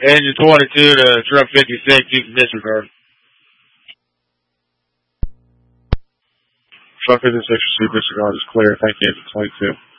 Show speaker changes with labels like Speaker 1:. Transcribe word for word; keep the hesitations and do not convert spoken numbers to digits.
Speaker 1: Engine twenty-two to truck fifty-six, you can disregard. Truck fifty-six, receive disregard is clear. Thank you, engine twenty-two.